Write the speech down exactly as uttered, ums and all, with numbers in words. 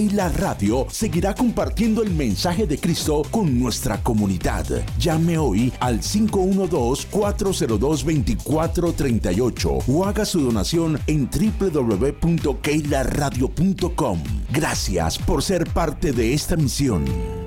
La radio seguirá compartiendo el mensaje de Cristo con nuestra comunidad. Llame hoy al cinco uno dos, cuatro cero dos, dos cuatro tres ocho o haga su donación en doble u doble u doble u punto keila radio punto com. Gracias por ser parte de esta misión.